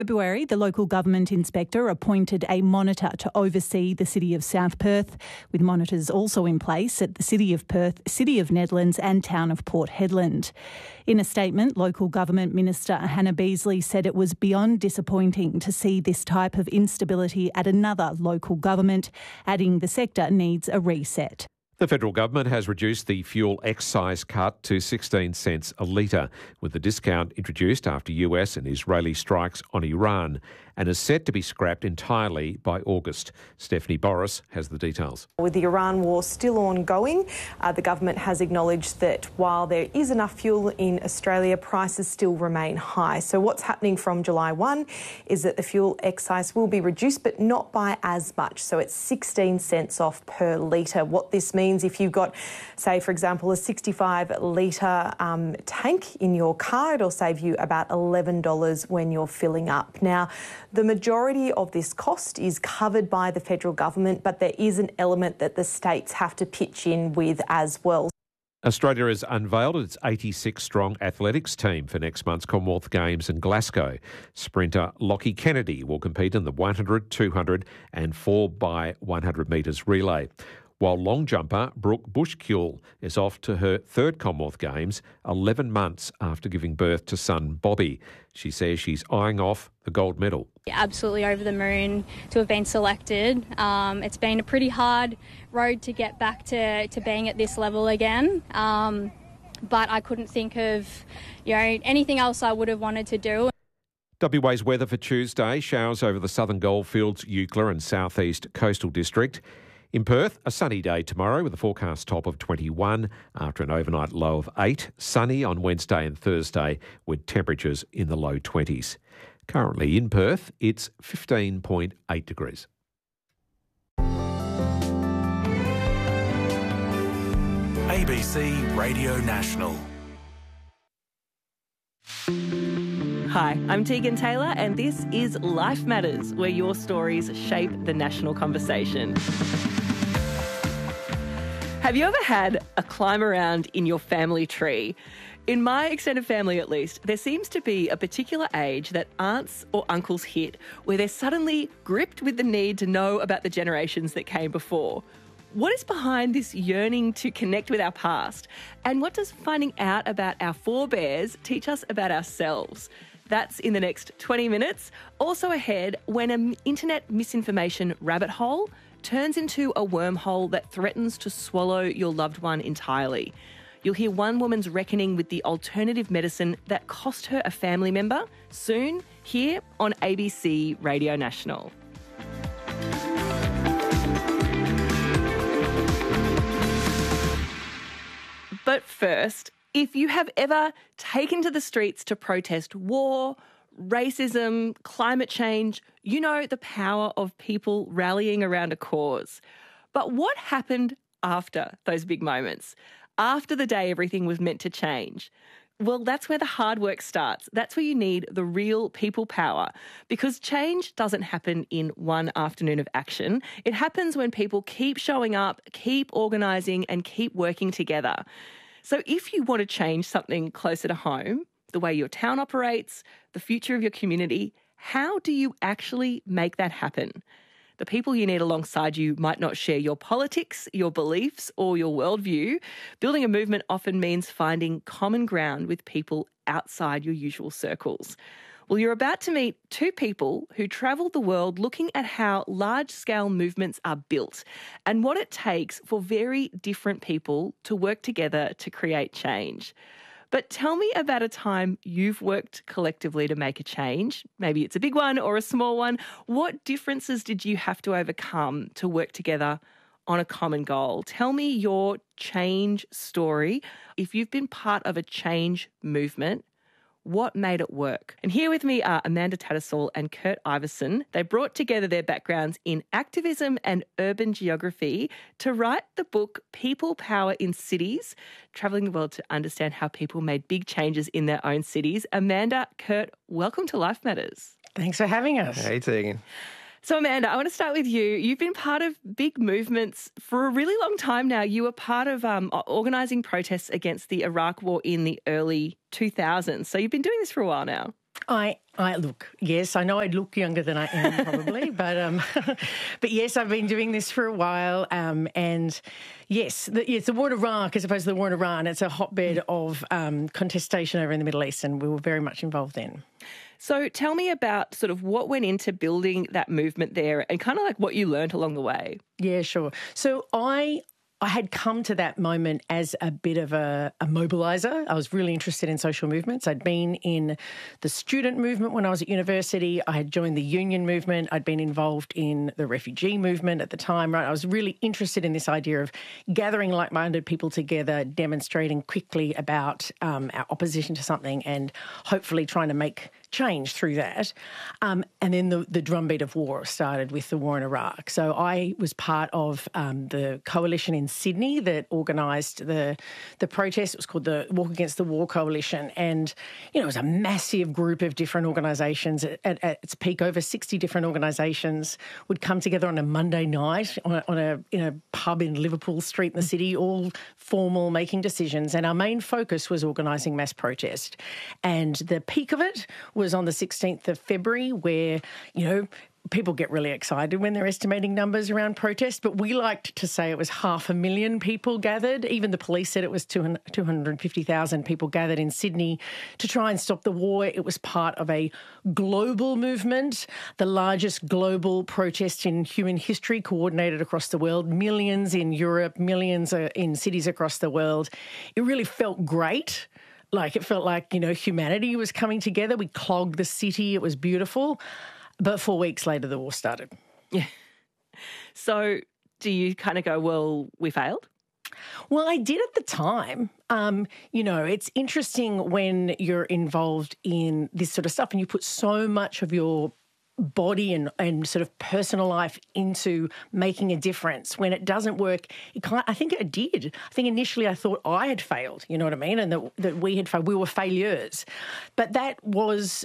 February, the local government inspector appointed a monitor to oversee the City of South Perth, with monitors also in place at the City of Perth, City of Nedlands and Town of Port Hedland. In a statement, local government minister Hannah Beasley said it was beyond disappointing to see this type of instability at another local government, adding the sector needs a reset. The federal government has reduced the fuel excise cut to 16 cents a litre, with the discount introduced after US and Israeli strikes on Iran, and is set to be scrapped entirely by August. Stephanie Boris has the details. With the Iran war still ongoing, the government has acknowledged that while there is enough fuel in Australia, prices still remain high. So what's happening from July 1 is that the fuel excise will be reduced, but not by as much. So it's 16 cents off per litre. What this means, if you've got, say, for example, a 65-litre tank in your car, it'll save you about $11 when you're filling up. Now, the majority of this cost is covered by the federal government, but there is an element that the states have to pitch in with as well. Australia has unveiled its 86-strong athletics team for next month's Commonwealth Games in Glasgow. Sprinter Lockie Kennedy will compete in the 100, 200 and 4x100 metres relay, while long jumper Brooke Bushkuhl is off to her third Commonwealth Games 11 months after giving birth to son Bobby. She says she's eyeing off the gold medal. Absolutely over the moon to have been selected. It's been a pretty hard road to get back to being at this level again. But I couldn't think of anything else I would have wanted to do. WA's weather for Tuesday: showers over the southern Goldfields, Eucla and southeast coastal district. In Perth, a sunny day tomorrow with a forecast top of 21 after an overnight low of 8. Sunny on Wednesday and Thursday with temperatures in the low 20s. Currently in Perth, it's 15.8 degrees. ABC Radio National. Hi, I'm Tegan Taylor and this is Life Matters, where your stories shape the national conversation. Have you ever had a climb around in your family tree? In my extended family, at least, there seems to be a particular age that aunts or uncles hit where they're suddenly gripped with the need to know about the generations that came before. What is behind this yearning to connect with our past? And what does finding out about our forebears teach us about ourselves? That's in the next 20 minutes. Also ahead, when an internet misinformation rabbit hole turns into a wormhole that threatens to swallow your loved one entirely. You'll hear one woman's reckoning with the alternative medicine that cost her a family member, soon here on ABC Radio National. But first, if you have ever taken to the streets to protest war, racism, climate change, you know the power of people rallying around a cause. But what happened after those big moments? After the day everything was meant to change? Well, that's where the hard work starts. That's where you need the real people power, because change doesn't happen in one afternoon of action. It happens when people keep showing up, keep organising and keep working together. So if you want to change something closer to home, the way your town operates, the future of your community, how do you actually make that happen? The people you need alongside you might not share your politics, your beliefs, or your worldview. Building a movement often means finding common ground with people outside your usual circles. Well, you're about to meet two people who travel the world looking at how large-scale movements are built and what it takes for very different people to work together to create change. But tell me about a time you've worked collectively to make a change. Maybe it's a big one or a small one. What differences did you have to overcome to work together on a common goal? Tell me your change story. If you've been part of a change movement, what made it work? And here with me are Amanda Tattersall and Kurt Iverson. They brought together their backgrounds in activism and urban geography to write the book People Power in Cities, travelling the world to understand how people made big changes in their own cities. Amanda, Kurt, welcome to Life Matters. Thanks for having us. Hey, Tegan. So, Amanda, I want to start with you. You've been part of big movements for a really long time now. You were part of organising protests against the Iraq War in the early 2000s. So you've been doing this for a while now. I look, yes, I know I look younger than I am probably, but yes, I've been doing this for a while, and yes, it's the war in Iraq as opposed to the war in Iran. It's a hotbed of contestation over in the Middle East, and we were very much involved then. So tell me about sort of what went into building that movement there and kind of like what you learned along the way. Yeah, sure. So I had come to that moment as a bit of a mobiliser. I was really interested in social movements. I'd been in the student movement when I was at university. I had joined the union movement. I'd been involved in the refugee movement at the time, right? I was really interested in this idea of gathering like-minded people together, demonstrating quickly about our opposition to something and hopefully trying to make change through that. And then the drumbeat of war started with the war in Iraq. So I was part of the coalition in Sydney that organised the protest. It was called the Walk Against the War Coalition. And, it was a massive group of different organisations. At its peak, over 60 different organisations would come together on a Monday night in a pub in Liverpool Street in the city, all formal, making decisions. And our main focus was organising mass protest. And the peak of it was on the 16th of February where, people get really excited when they're estimating numbers around protest, but we liked to say it was 500,000 people gathered. Even the police said it was 250,000 people gathered in Sydney to try and stop the war. It was part of a global movement, the largest global protest in human history, coordinated across the world, millions in Europe, millions in cities across the world. It really felt great. It felt like, humanity was coming together. We clogged the city. It was beautiful. But 4 weeks later, the war started. Yeah. So do you kind of go, well, we failed? Well, I did at the time. It's interesting when you're involved in this sort of stuff and you put so much of your body and sort of personal life into making a difference. When it doesn't work, I think it did. I think initially I thought I had failed, you know what I mean, and that we had failed. We were failures. But that was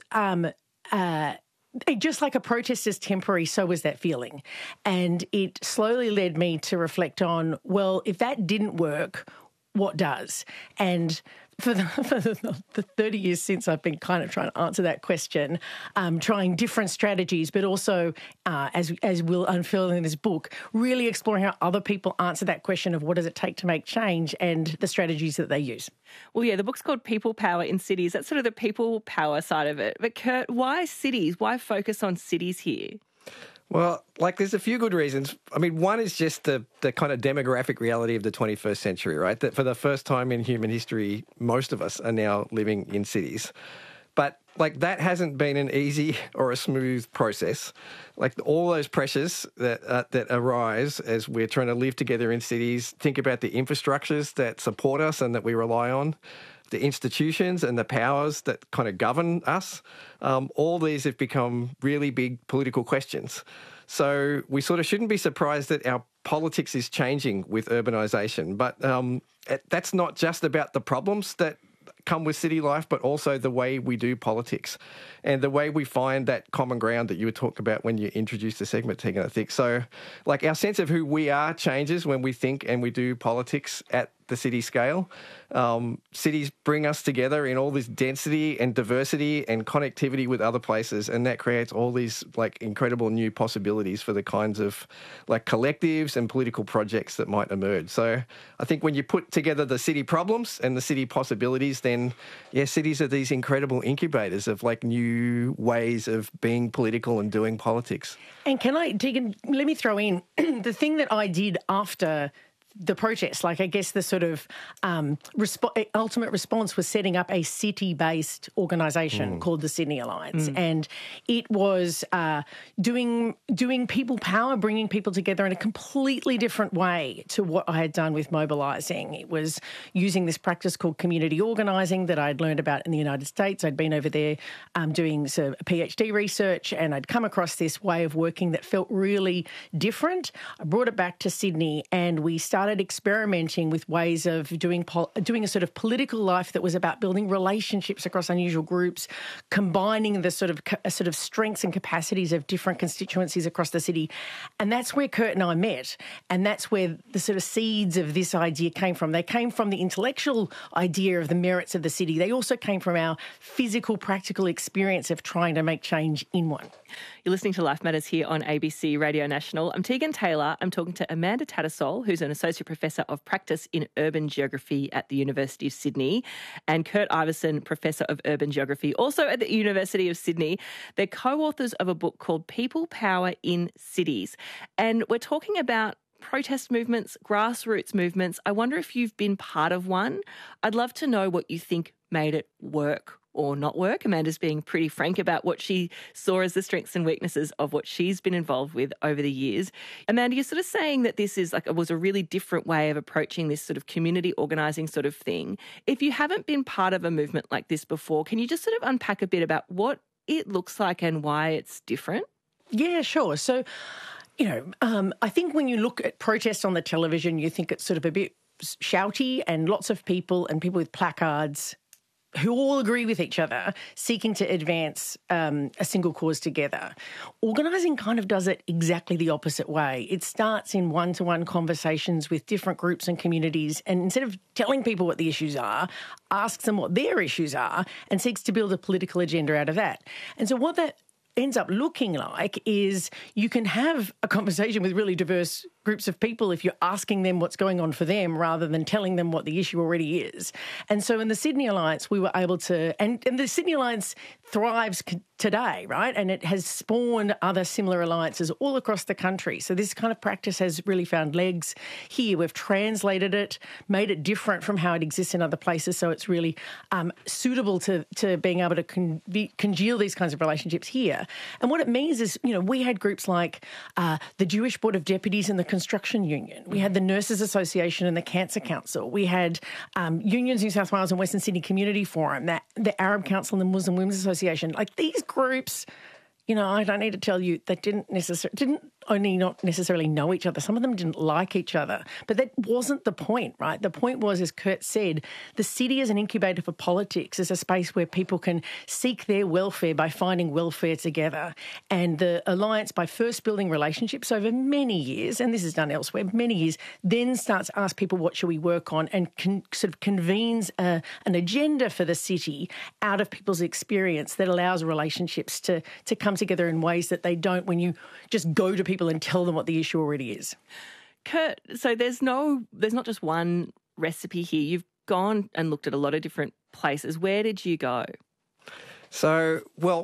just like a protest is temporary, so was that feeling. And it slowly led me to reflect on, well, if that didn't work, what does? And for the 30 years since, I've been kind of trying to answer that question, trying different strategies, but also, as we'll unfurl in this book, really exploring how other people answer that question of what does it take to make change and the strategies that they use. Well, yeah, the book's called People Power in Cities. That's sort of the people power side of it. But Kurt, why cities? Why focus on cities here? Well, there's a few good reasons. I mean, one is just the kind of demographic reality of the 21st century, right? That for the first time in human history, most of us are now living in cities. But, that hasn't been an easy or a smooth process. All those pressures that arise as we're trying to live together in cities, think about the infrastructures that support us and that we rely on, the institutions and the powers that kind of govern us, all these have become really big political questions. So we sort of shouldn't be surprised that our politics is changing with urbanisation. But that's not just about the problems that come with city life, but also the way we do politics and the way we find that common ground that you were talking about when you introduced the segment, Tegan, I think. So, our sense of who we are changes when we think and we do politics at the city scale. Cities bring us together in all this density and diversity and connectivity with other places, and that creates all these incredible new possibilities for the kinds of collectives and political projects that might emerge. So I think when you put together the city problems and the city possibilities, then cities are these incredible incubators of new ways of being political and doing politics. And Tegan, let me throw in the thing that I did after the protest, I guess the sort of ultimate response was setting up a city-based organisation called the Sydney Alliance. And it was doing people power, bringing people together in a completely different way to what I had done with mobilising. It was using this practice called community organising that I'd learned about in the United States. I'd been over there doing some PhD research, and I'd come across this way of working that felt really different. I brought it back to Sydney, and we started started experimenting with ways of doing a sort of political life that was about building relationships across unusual groups, combining the sort of strengths and capacities of different constituencies across the city. And that's where Kurt and I met. And that's where the sort of seeds of this idea came from. They came from the intellectual idea of the merits of the city. They also came from our physical, practical experience of trying to make change in one. You're listening to Life Matters here on ABC Radio National. I'm Tegan Taylor. I'm talking to Amanda Tattersall, who's an Associate Professor of Practice in Urban Geography at the University of Sydney, and Kurt Iveson, Professor of Urban Geography, also at the University of Sydney. They're co-authors of a book called People, Power in Cities. And we're talking about protest movements, grassroots movements. I wonder if you've been part of one. I'd love to know what you think made it work or not work. Amanda's being pretty frank about what she saw as the strengths and weaknesses of what she's been involved with over the years. Amanda, you're sort of saying that this is was a really different way of approaching this sort of community organising sort of thing. If you haven't been part of a movement like this before, can you just sort of unpack a bit about what it looks like and why it's different? Yeah, sure. So, I think when you look at protests on the television, you think it's sort of a bit shouty and lots of people and people with placards who all agree with each other, seeking to advance a single cause together. Organising kind of does it exactly the opposite way. It starts in one-to-one conversations with different groups and communities, and instead of telling people what the issues are, asks them what their issues are and seeks to build a political agenda out of that. And so what that ends up looking like is you can have a conversation with really diverse groups of people if you're asking them what's going on for them rather than telling them what the issue already is. And so in the Sydney Alliance, we were able to, and the Sydney Alliance thrives today, right? And it has spawned other similar alliances all across the country. So this kind of practice has really found legs here. We've translated it, made it different from how it exists in other places. So it's really suitable to being able to congeal these kinds of relationships here. And what it means is, we had groups like the Jewish Board of Deputies and the Construction Union. We had the Nurses Association and the Cancer Council. We had Unions New South Wales and Western Sydney Community Forum, the Arab Council and the Muslim Women's Association. Like these groups, I don't need to tell you, they didn't only not necessarily know each other. Some of them didn't like each other. But that wasn't the point, right? The point was, as Kurt said, the city as an incubator for politics is a space where people can seek their welfare by finding welfare together. And the Alliance, by first building relationships over many years, and this is done elsewhere, many years, then starts to ask people, what should we work on? And sort of convenes an agenda for the city out of people's experience that allows relationships to come together in ways that they don't when you just go to people and tell them what the issue already is. Kurt, so there's not just one recipe here. You've gone and looked at a lot of different places. Where did you go? So,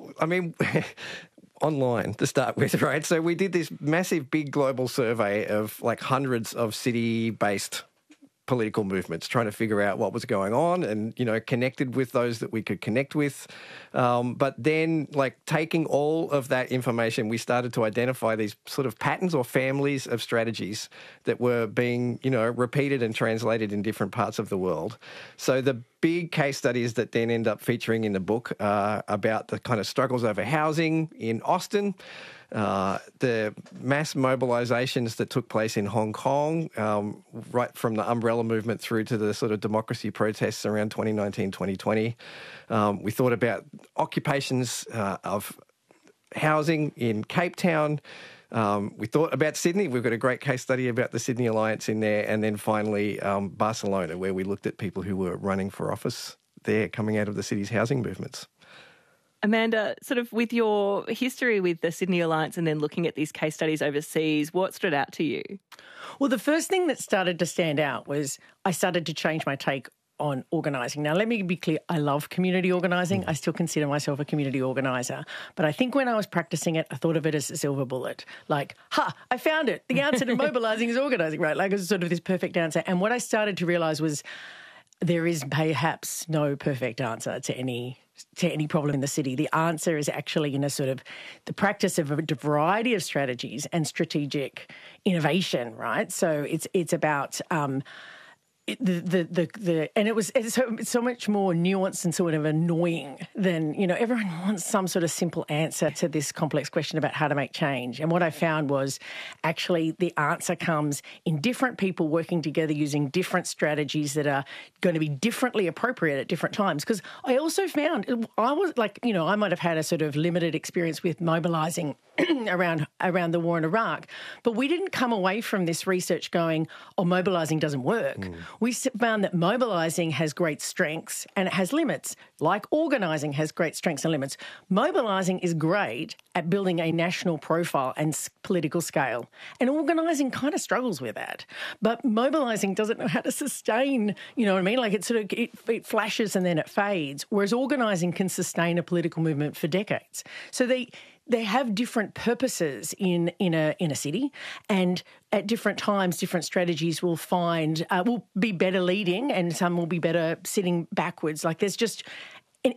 online to start with, right? So we did this massive, big global survey of hundreds of city-based political movements, trying to figure out what was going on and, connected with those that we could connect with. But then, taking all of that information, we started to identify these sort of patterns or families of strategies that were being, repeated and translated in different parts of the world. So the big case studies that then end up featuring in the book are about the kind of struggles over housing in Austin, the mass mobilisations that took place in Hong Kong, right from the umbrella movement through to the sort of democracy protests around 2019, 2020. We thought about occupations of housing in Cape Town. We thought about Sydney. We've got a great case study about the Sydney Alliance in there. And then finally, Barcelona, where we looked at people who were running for office there coming out of the city's housing movements. Amanda, sort of with your history with the Sydney Alliance and then looking at these case studies overseas, what stood out to you? Well, the first thing that started to stand out was I started to change my take on organising. Now, let me be clear, I love community organising. I still consider myself a community organiser. But I think when I was practising it, I thought of it as a silver bullet. I found it. The answer to mobilising is organising, right? It's sort of this perfect answer. And what I started to realise was there is perhaps no perfect answer to any problem in the city. The answer is actually in a sort of the practice of a variety of strategies and strategic innovation, right? So it's about it's so much more nuanced and sort of annoying than, everyone wants some sort of simple answer to this complex question about how to make change. And what I found was actually the answer comes in different people working together using different strategies that are going to be differently appropriate at different times. Because I also found, I was like, I might have had a sort of limited experience with mobilising around the war in Iraq, but we didn't come away from this research going, mobilising doesn't work. We found that mobilising has great strengths and it has limits, like organising has great strengths and limits. Mobilising is great at building a national profile and political scale, and organising kind of struggles with that. But mobilising doesn't know how to sustain, you know what I mean? Like it flashes and then it fades, whereas organising can sustain a political movement for decades. So they have different purposes in a city, and at different times, different strategies will be better leading, and some will be better sitting backwards. Like there's just